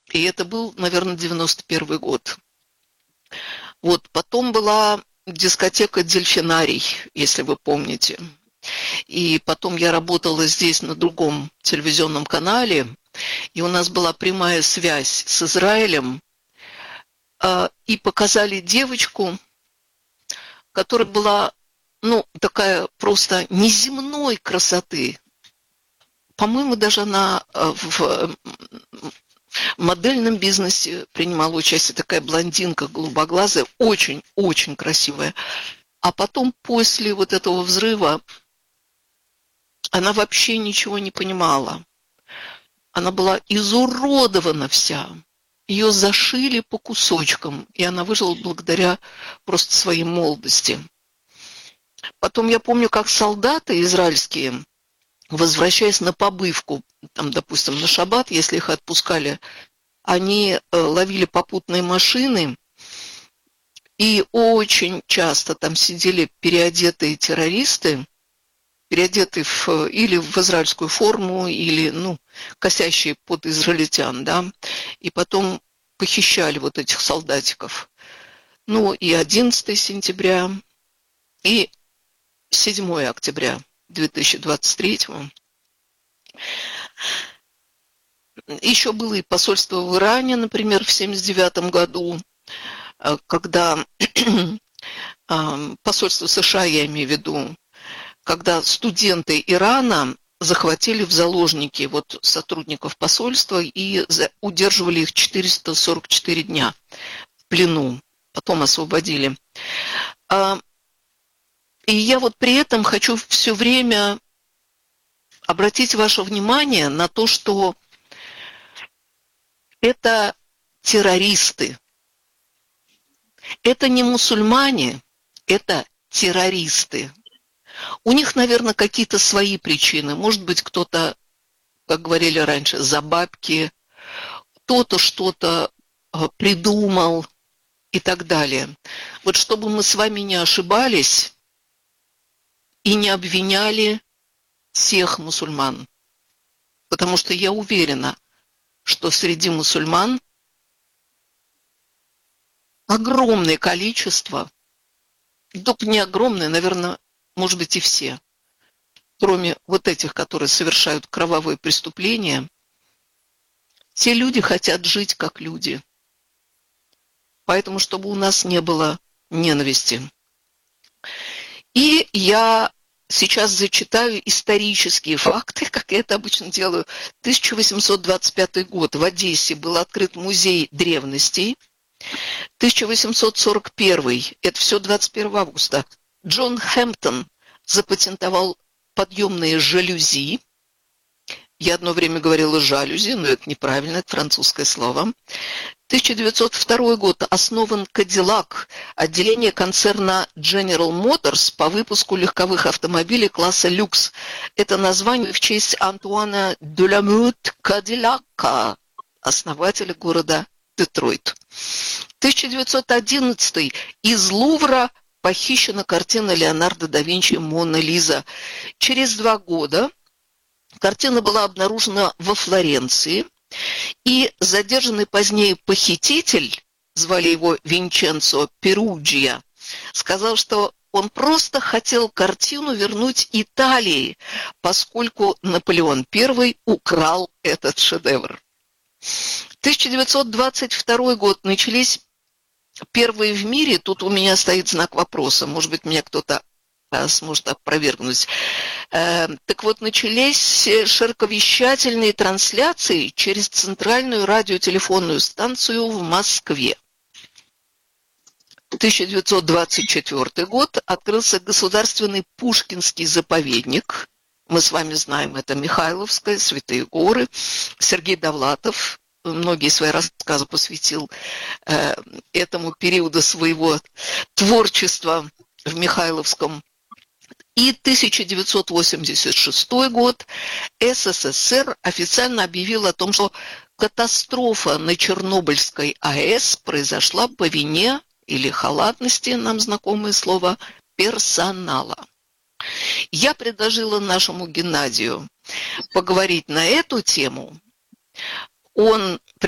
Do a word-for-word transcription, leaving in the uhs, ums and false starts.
И это был, наверное, девяносто первый год. Вот, потом была дискотека «Дельфинарий», если вы помните. И потом я работала здесь на другом телевизионном канале, и у нас была прямая связь с Израилем, и показали девочку, которая была, ну, такая просто неземной красоты. По-моему, даже она в модельном бизнесе принимала участие, такая блондинка, голубоглазая, очень-очень красивая. А потом, после вот этого взрыва, она вообще ничего не понимала. Она была изуродована вся. Ее зашили по кусочкам, и она выжила благодаря просто своей молодости. Потом я помню, как солдаты израильские, возвращаясь на побывку, там, допустим, на шаббат, если их отпускали, они ловили попутные машины, и очень часто там сидели переодетые террористы, переодетые в, или в израильскую форму, или, ну, косящие под израильтян, да, и потом похищали вот этих солдатиков. Ну, и одиннадцатого сентября, и седьмого октября две тысячи двадцать третьего. Еще было и посольство в Иране, например, в семьдесят девятом году, когда посольство США, я имею в виду, когда студенты Ирана захватили в заложники вот сотрудников посольства и удерживали их четыреста сорок четыре дня в плену, потом освободили. И я вот при этом хочу все время обратить ваше внимание на то, что это террористы. Это не мусульмане, это террористы. У них, наверное, какие-то свои причины. Может быть, кто-то, как говорили раньше, за бабки, кто-то что-то придумал и так далее. Вот чтобы мы с вами не ошибались и не обвиняли всех мусульман. Потому что я уверена, что среди мусульман огромное количество, только не огромное, наверное, может быть и все, кроме вот этих, которые совершают кровавые преступления, те люди хотят жить как люди. Поэтому, чтобы у нас не было ненависти. И я сейчас зачитаю исторические факты, как я это обычно делаю. тысяча восемьсот двадцать пятый год в Одессе был открыт музей древностей. тысяча восемьсот сорок первый, это все двадцать первого августа, Джон Хэмптон запатентовал подъемные жалюзи. Я одно время говорила жалюзи, но это неправильно, это французское слово. тысяча девятьсот второй год основан Cadillac, отделение концерна General Motors по выпуску легковых автомобилей класса люкс. Это название в честь Антуана Деламут Кадиллака, основателя города Детройт. тысяча девятьсот одиннадцатый из Лувра похищена картина Леонардо да Винчи «Мона Лиза». Через два года картина была обнаружена во Флоренции, и задержанный позднее похититель, звали его Винченцо Перуджиа, сказал, что он просто хотел картину вернуть Италии, поскольку Наполеон Первый украл этот шедевр. тысяча девятьсот двадцать второй год начались первые в мире, тут у меня стоит знак вопроса, может быть, меня кто-то сможет опровергнуть. Так вот, начались широковещательные трансляции через центральную радиотелефонную станцию в Москве. тысяча девятьсот двадцать четвёртый год открылся Государственный Пушкинский заповедник. Мы с вами знаем, это Михайловская, Святые горы. Сергей Довлатов многие свои рассказы посвятил э, этому периоду своего творчества в Михайловском. И тысяча девятьсот восемьдесят шестой год СССР официально объявил о том, что катастрофа на Чернобыльской АЭС произошла по вине или халатности, нам знакомое слово, персонала. Я предложила нашему Геннадию поговорить на эту тему. Он